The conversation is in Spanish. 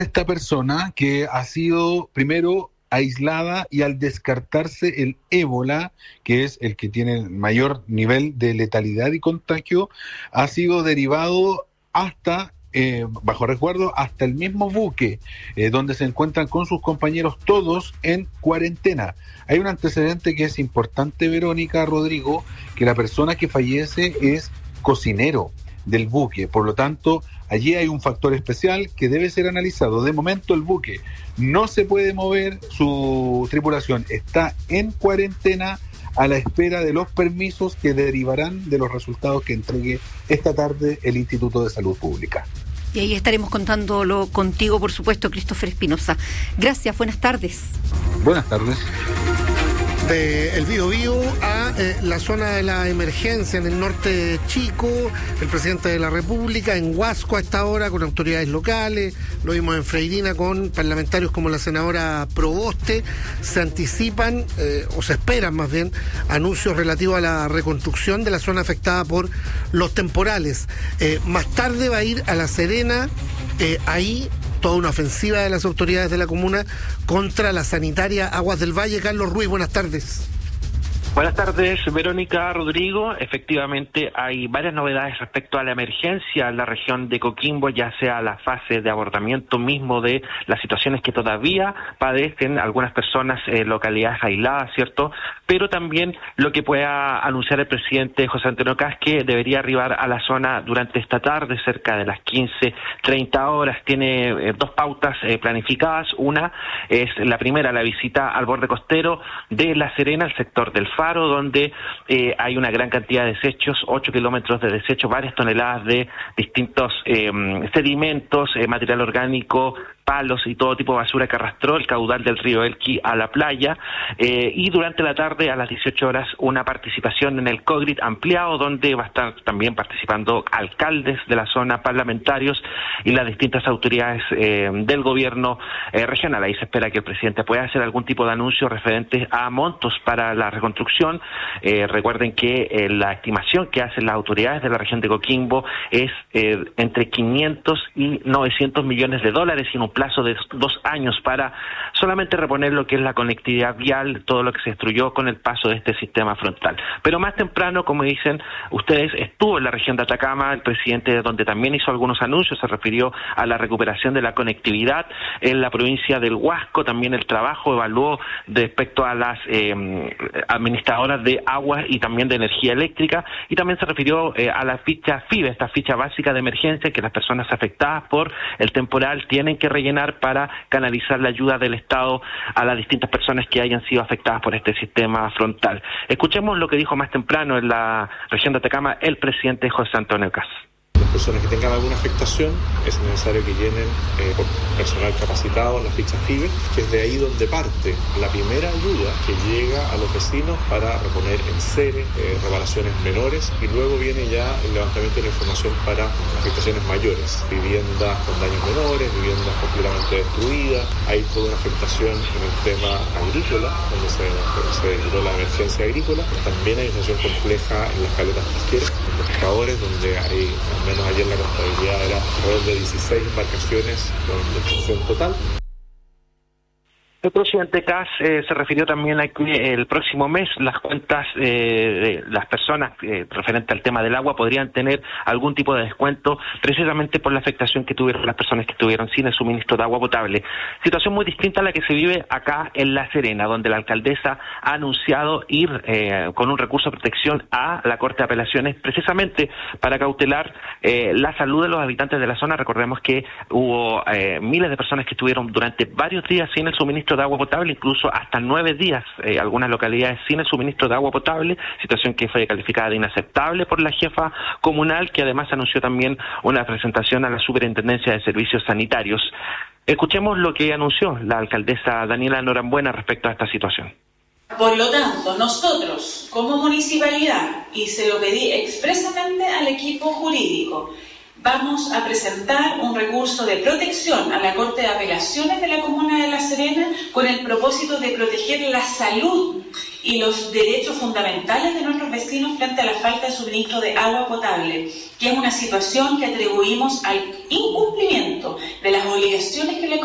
esta persona que ha sido primero aislada y al descartarse el ébola, que es el que tiene el mayor nivel de letalidad y contagio, ha sido derivado hasta, bajo resguardo, hasta el mismo buque, donde se encuentran con sus compañeros todos en cuarentena. Hay un antecedente que es importante, Verónica, Rodrigo, que la persona que fallece es cocinero del buque, por lo tanto allí hay un factor especial que debe ser analizado. De momento el buque no se puede mover, su tripulación está en cuarentena a la espera de los permisos que derivarán de los resultados que entregue esta tarde el Instituto de Salud Pública. Y ahí estaremos contándolo contigo, por supuesto, Christopher Espinosa. Gracias, buenas tardes. Buenas tardes. De el Biobío a la zona de la emergencia en el norte de Chico, el presidente de la República en Huasco a esta hora con autoridades locales, lo vimos en Freirina con parlamentarios como la senadora Proboste. Se anticipan o se esperan más bien anuncios relativos a la reconstrucción de la zona afectada por los temporales. Más tarde va a ir a La Serena, ahí toda una ofensiva de las autoridades de la comuna contra la sanitaria Aguas del Valle. Carlos Ruiz, buenas tardes. Buenas tardes, Verónica, Rodrigo. Efectivamente, hay varias novedades respecto a la emergencia en la región de Coquimbo, ya sea la fase de abordamiento mismo de las situaciones que todavía padecen algunas personas en localidades aisladas, ¿cierto? Pero también lo que pueda anunciar el presidente José Antonio Kast, que debería arribar a la zona durante esta tarde, cerca de las 15:30 horas. Tiene dos pautas planificadas. Una es la primera, la visita al borde costero de La Serena, el sector del Faro, donde hay una gran cantidad de desechos, 8 kilómetros de desechos, varias toneladas de distintos sedimentos, material orgánico, palos y todo tipo de basura que arrastró el caudal del río Elqui a la playa, y durante la tarde a las 18 horas una participación en el COGRIT ampliado, donde va a estar también participando alcaldes de la zona, parlamentarios y las distintas autoridades del gobierno regional. Ahí se espera que el presidente pueda hacer algún tipo de anuncio referente a montos para la reconstrucción. Recuerden que la estimación que hacen las autoridades de la región de Coquimbo es entre 500 y 900 millones de dólares y en un plazo de 2 años para solamente reponer lo que es la conectividad vial, todo lo que se destruyó con el paso de este sistema frontal. Pero más temprano, como dicen ustedes, estuvo en la región de Atacama, el presidente, donde también hizo algunos anuncios, se refirió a la recuperación de la conectividad en la provincia del Huasco, también el trabajo evaluó respecto a las administradoras de agua y también de energía eléctrica, y también se refirió a la ficha FIBE, esta ficha básica de emergencia que las personas afectadas por el temporal tienen que rellenar para canalizar la ayuda del Estado a las distintas personas que hayan sido afectadas por este sistema frontal. Escuchemos lo que dijo más temprano en la región de Atacama el presidente José Antonio Kast. Las personas que tengan alguna afectación es necesario que llenen por personal capacitado la ficha FIBE, que es de ahí donde parte la primera ayuda que llega a los vecinos para reponer enseres, reparaciones menores, y luego viene ya el levantamiento de la información para afectaciones mayores, viviendas con daños menores, viviendas completamente destruidas. Hay toda una afectación en el tema agrícola, donde se declaró la emergencia agrícola. También hay una situación compleja en las caletas pesqueras, en los pescadores, donde hay al menos ayer la contabilidad era alrededor de 16 embarcaciones con destrucción total. El presidente Kast se refirió también a que el próximo mes las cuentas de las personas referente al tema del agua podrían tener algún tipo de descuento precisamente por la afectación que tuvieron las personas que estuvieron sin el suministro de agua potable. Situación muy distinta a la que se vive acá en La Serena, donde la alcaldesa ha anunciado ir con un recurso de protección a la Corte de Apelaciones precisamente para cautelar la salud de los habitantes de la zona. Recordemos que hubo miles de personas que estuvieron durante varios días sin el suministro de agua potable, incluso hasta 9 días, algunas localidades sin el suministro de agua potable, situación que fue calificada de inaceptable por la jefa comunal, que además anunció también una presentación a la Superintendencia de Servicios Sanitarios. Escuchemos lo que anunció la alcaldesa Daniela Norambuena respecto a esta situación. Por lo tanto, nosotros, como municipalidad, y se lo pedí expresamente al equipo jurídico, vamos a presentar un recurso de protección a la Corte de Apelaciones de la Comuna de La Serena con el propósito de proteger la salud y los derechos fundamentales de nuestros vecinos frente a la falta de suministro de agua potable, que es una situación que atribuimos al incumplimiento de las obligaciones que le